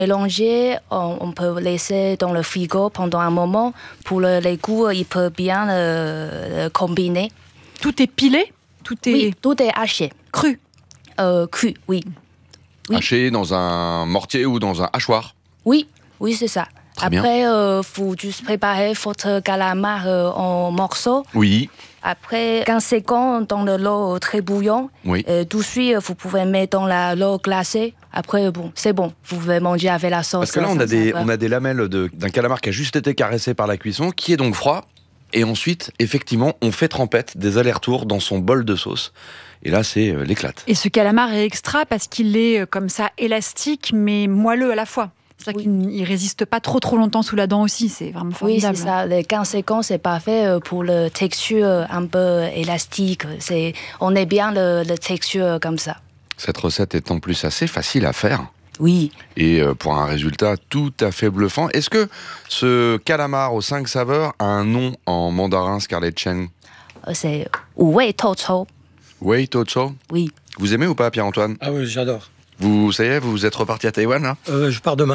Mélanger, on peut laisser dans le frigo pendant un moment. Pour les goûts, il peut bien combiner. Tout est pilé ? Oui, tout est haché. Cru ? Cru, oui. Haché dans un mortier ou dans un hachoir ? Oui, c'est ça. Très bien. Après, il faut juste préparer votre calamar en morceaux. Oui. Après 15 secondes dans de l'eau très bouillante. Oui. Tout de suite, vous pouvez mettre dans l'eau glacée. Après, c'est bon. Vous pouvez manger avec la sauce. Parce que là, on a des lamelles d'un calamar qui a juste été caressé par la cuisson, qui est donc froid. Et ensuite, effectivement, on fait trempette des allers-retours dans son bol de sauce. Et là, c'est l'éclate. Et ce calamar est extra parce qu'il est comme ça élastique, mais moelleux à la fois. C'est-à-dire qu'il ne résiste pas trop longtemps sous la dent aussi. C'est vraiment formidable. Oui, c'est ça. Les 15 secondes, c'est parfait pour la texture un peu élastique. On est bien la texture comme ça. Cette recette est en plus assez facile à faire. Oui. Et pour un résultat tout à fait bluffant. Est-ce que ce calamar aux 5 saveurs a un nom en mandarin, Scarlett Chen ? C'est Wei Tou Chou. Wei Tou Chou ? Oui. Vous aimez ou pas, Pierre-Antoine ? Ah oui, j'adore. Ça y est, vous êtes reparti à Taïwan, là ? Je pars demain.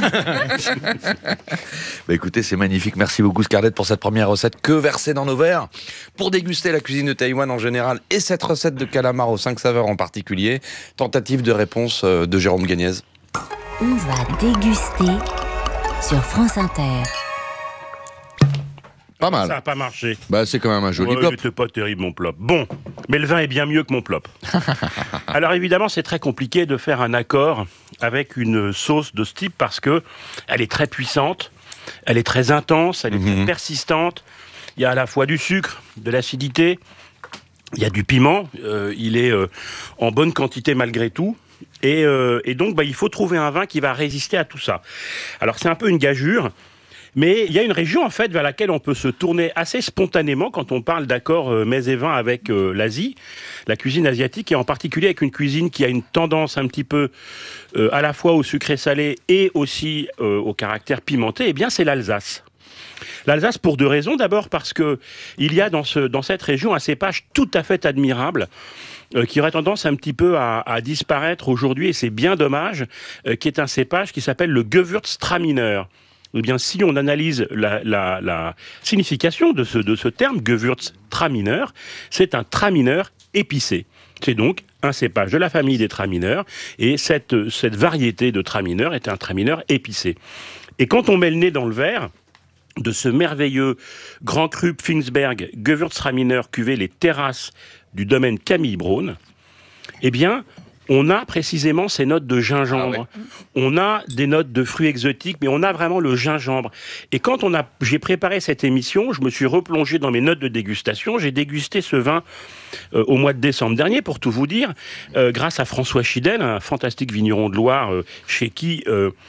Écoutez, c'est magnifique. Merci beaucoup, Scarlett, pour cette première recette que verser dans nos verres. Pour déguster la cuisine de Taïwan en général et cette recette de calamar aux 5 saveurs en particulier, tentative de réponse de Jérôme Gagnez. On va déguster sur France Inter. Pas mal. Ça n'a pas marché. C'est quand même un joli Ouais, plop. c'était pas terrible, mon plop. Bon, mais le vin est bien mieux que mon plop. Alors évidemment, c'est très compliqué de faire un accord avec une sauce de ce type parce que elle est très puissante, elle est très intense, elle est très persistante. Il y a à la fois du sucre, de l'acidité, il y a du piment. Il est en bonne quantité malgré tout. Et donc, il faut trouver un vin qui va résister à tout ça. Alors, c'est un peu une gageure. Mais il y a une région, en fait, vers laquelle on peut se tourner assez spontanément quand on parle d'accords mets et vins avec l'Asie, la cuisine asiatique, et en particulier avec une cuisine qui a une tendance un petit peu à la fois au sucré salé et aussi au caractère pimenté, eh bien, c'est l'Alsace. L'Alsace pour 2 raisons. D'abord parce que il y a dans cette région un cépage tout à fait admirable qui aurait tendance un petit peu à disparaître aujourd'hui, et c'est bien dommage, qui est un cépage qui s'appelle le Gewürztraminer. Eh bien, si on analyse la signification de ce terme, Gewürztraminer, c'est un traminer épicé. C'est donc un cépage de la famille des tramineurs, et cette variété de traminer est un traminer épicé. Et quand on met le nez dans le verre de ce merveilleux Grand Cru Pfingsberg Gewürztraminer cuvée Les Terrasses du domaine Camille Braun, eh bien, on a précisément ces notes de gingembre. Ah ouais. On a des notes de fruits exotiques, mais on a vraiment le gingembre. Et quand j'ai préparé cette émission, je me suis replongé dans mes notes de dégustation. J'ai dégusté ce vin au mois de décembre dernier, pour tout vous dire, grâce à François Chidel, un fantastique vigneron de Loire, chez qui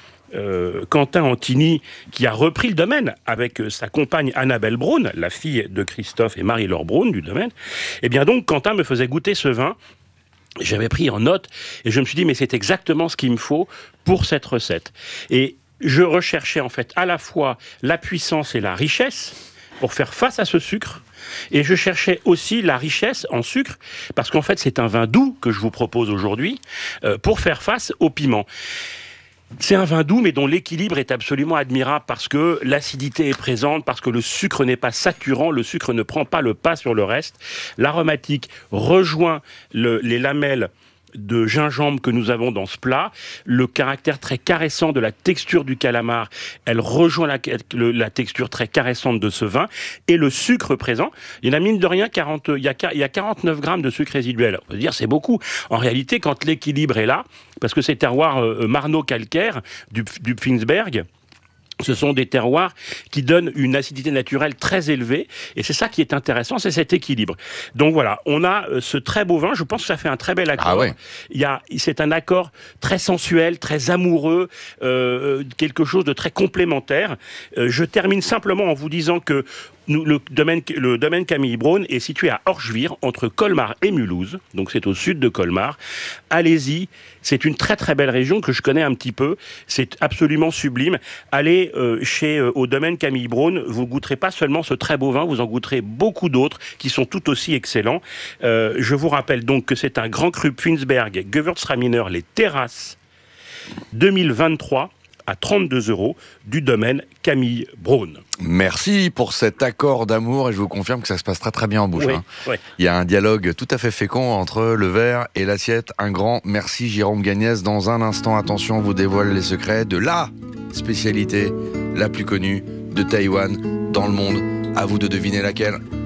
Quentin Antini, qui a repris le domaine avec sa compagne Annabelle Braun, la fille de Christophe et Marie-Laure Braun du domaine. Eh bien donc, Quentin me faisait goûter ce vin. J'avais pris en note et je me suis dit, mais c'est exactement ce qu'il me faut pour cette recette. Et je recherchais en fait à la fois la puissance et la richesse pour faire face à ce sucre. Et je cherchais aussi la richesse en sucre, parce qu'en fait c'est un vin doux que je vous propose aujourd'hui pour faire face au piment. C'est un vin doux, mais dont l'équilibre est absolument admirable parce que l'acidité est présente, parce que le sucre n'est pas saturant, le sucre ne prend pas le pas sur le reste. L'aromatique rejoint les lamelles de gingembre que nous avons dans ce plat, le caractère très caressant de la texture du calamar, elle rejoint la texture très caressante de ce vin, et le sucre présent, il y en a mine de rien, il y a 49 grammes de sucre résiduel. On peut dire c'est beaucoup. En réalité, quand l'équilibre est là, parce que ces terroirs marno-calcaires du Pfingsberg, ce sont des terroirs qui donnent une acidité naturelle très élevée, et c'est ça qui est intéressant, c'est cet équilibre. Donc voilà, on a ce très beau vin, je pense que ça fait un très bel accord. Ah ouais. C'est un accord très sensuel, très amoureux, quelque chose de très complémentaire. Je termine simplement en vous disant que le domaine Camille Braun est situé à Orschwihr, entre Colmar et Mulhouse, donc c'est au sud de Colmar. Allez-y, c'est une très très belle région que je connais un petit peu, c'est absolument sublime. Allez au domaine Camille Braun, vous goûterez pas seulement ce très beau vin, vous en goûterez beaucoup d'autres qui sont tout aussi excellents. Je vous rappelle donc que c'est un Grand Cru Pfingsberg Gewürztraminer Les Terrasses 2023, à 32 € du domaine Camille Braun. Merci pour cet accord d'amour et je vous confirme que ça se passe très très bien en bouche. Oui, hein. oui. Il y a un dialogue tout à fait fécond entre le verre et l'assiette. Un grand merci Jérôme Gagnès. Dans un instant, attention, on vous dévoile les secrets de la spécialité la plus connue de Taïwan dans le monde. À vous de deviner laquelle.